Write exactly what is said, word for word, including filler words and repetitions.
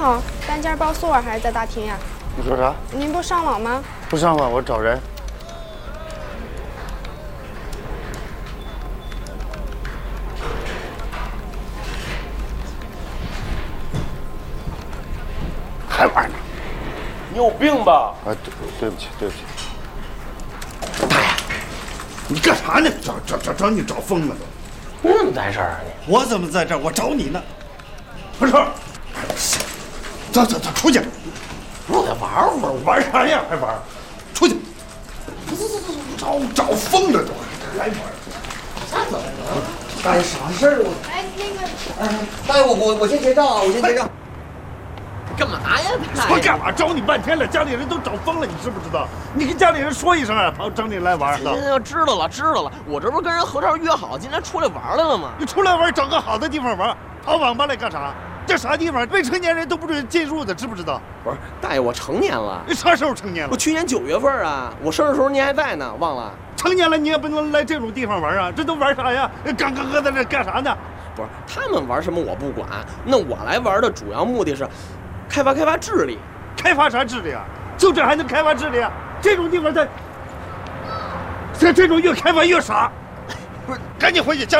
好，单间包宿啊，还是在大厅呀？ 你说啥？ 您不上网吗？ 不上网，我找人。还玩呢？ 你有病吧？ 啊，对，对不起，对不起。 大爷，你干啥呢？找找找找你找疯了都！ 你怎么在这儿啊你？ 我怎么在这儿？我找你呢。不是，走走走，出去！ 我再玩会儿， 玩啥呀？还玩？出去！走走走走，找找疯了都！来玩！ 啥怎么了？ 大爷，啥事儿？我哎，那个， 哎，大爷，我我我先结账啊，我先结账。 干嘛呀？ 我干嘛？找你半天了，家里人都找疯了，你知不知道？你跟家里人说一声啊，跑整你来玩的。 要知道了，知道了，我这不是跟人何超约好，今天出来玩来了吗？ 你出来玩，找个好的地方玩，跑网吧来干啥？这啥地方？未成年人都不准进入的，知不知道？ 不是，大爷，我成年了。 你啥时候成年了？ 我去年九月份啊，我生日时候您还在呢，忘了？ 成年了你也不能来这种地方玩啊！这都玩啥呀？刚刚搁在这干啥呢？ 不是，他们玩什么我不管，那我来玩的主要目的是开发开发智力。 开发啥智力啊？就这还能开发智力啊？这种地方它，这这种越开发越傻。不是，赶紧回去家。